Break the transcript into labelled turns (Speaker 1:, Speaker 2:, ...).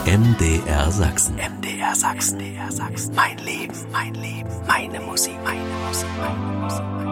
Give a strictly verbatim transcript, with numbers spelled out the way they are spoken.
Speaker 1: M D R Sachsen. M D R Sachsen. M D R Sachsen. Mein Leben, mein Leben, meine Musik, meine Musik, meine Musik.